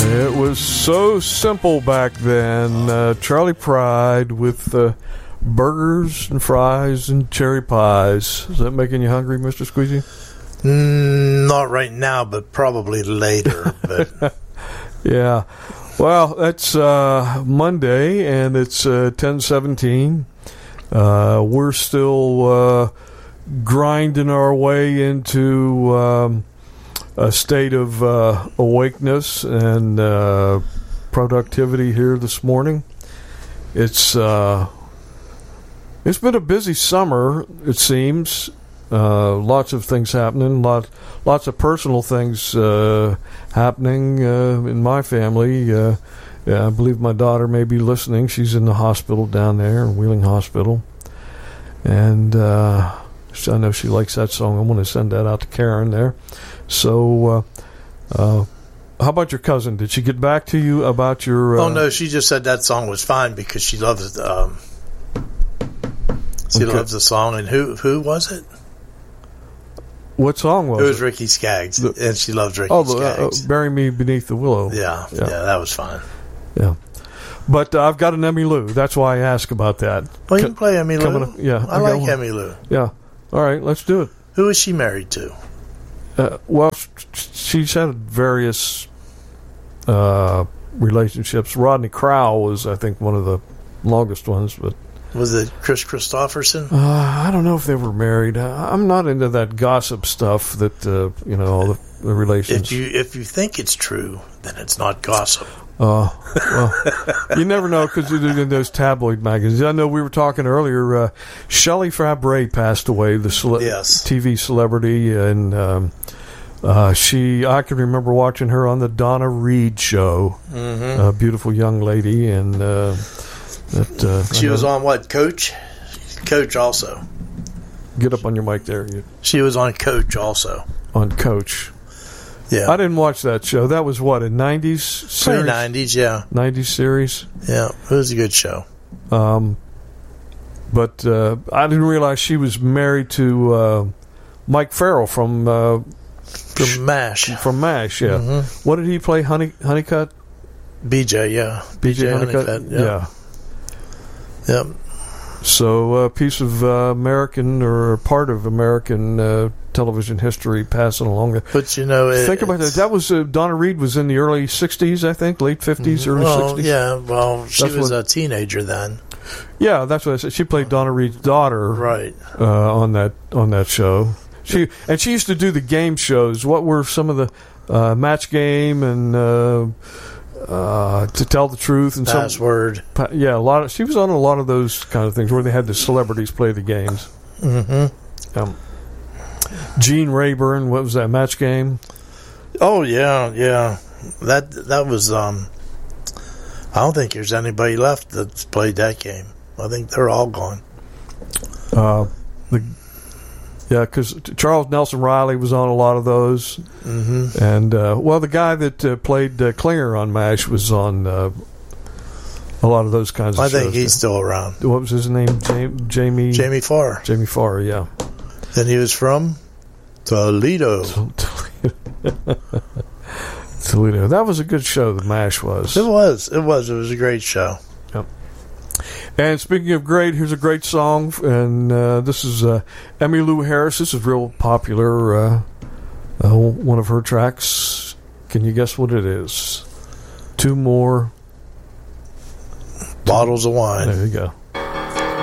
It was so simple back then. Charlie Pride with burgers and fries and cherry pies. Is that making you hungry, Mr. Squeezy? Not right now, but probably later. But yeah. Well, that's Monday, and it's 10:17. We're still grinding our way into a state of awakeness and productivity here this morning. It's been a busy summer, it seems. Lots of things happening, lots of personal things happening in my family. Yeah, I believe my daughter may be listening. She's in the hospital down there, Wheeling Hospital. And I know she likes that song. I want to send that out to Karen there. So, how about your cousin? Did she get back to you about your... oh, no, she just said that song was fine because she loves loves the song. And who was it? What song was it? It was Ricky Skaggs, and she loves Ricky Skaggs. Bury Me Beneath the Willow. Yeah, that was fine. Yeah. But I've got an Emmylou. That's why I ask about that. Well, you can play Emmylou. Yeah. I like Emmylou. Yeah. All right, let's do it. Who is she married to? Well, she's had various relationships. Rodney Crowell was, I think, one of the longest ones. But was it Chris Christopherson? I don't know if they were married. I'm not into that gossip stuff that, all the relations. If you think it's true, then it's not gossip. Well, you never know because in those tabloid magazines. I know we were talking earlier. Shelley Fabares passed away, the TV celebrity, and I can remember watching her on the Donna Reed show. Mm-hmm. A beautiful young lady, and she was on what? Coach also. Get up on your mic there. She was on Coach also. On Coach. Yeah. I didn't watch that show. That was what, a 90s series? 90s, yeah. 90s series? Yeah, it was a good show. But I didn't realize she was married to Mike Farrell from MASH. From MASH, yeah. Mm-hmm. What did he play? Honeycutt? BJ, yeah. BJ Honeycutt? Yeah. Yep. So a piece of American or part of American television history passing along there. But think about that. That was Donna Reed was in the early 60s, I think, late 50s, early 60s. Yeah, well, she was a teenager then. Yeah, that's what I said. She played Donna Reed's daughter, right? On that show. She used to do the game shows. What were some of the Match Game and To Tell the Truth and Password? Yeah, she was on a lot of those kind of things where they had the celebrities play the games. Mm-hmm. Gene Rayburn, what was that, Match Game? Oh yeah. That was. I don't think there's anybody left that's played that game. I think they're all gone. Because Charles Nelson Riley was on a lot of those. Mm-hmm. And, the guy that played Klinger on MASH was on a lot of those kinds of shows. I think he's still around. What was his name? Jamie Farr. Jamie Farr, yeah. And he was from Toledo. Toledo. That was a good show, the MASH was. It was. It was a great show. Yep. And speaking of great, here's a great song, and this is Emmylou Harris. This is real popular, one of her tracks. Can you guess what it is? 2 more bottles of wine. There you go.